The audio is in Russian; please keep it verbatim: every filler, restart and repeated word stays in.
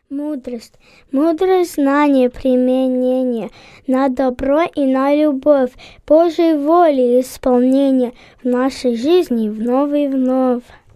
Мудрость. Мудрость, знание, применение на добро и на любовь, Божьей воли исполнение в нашей жизни вновь и вновь.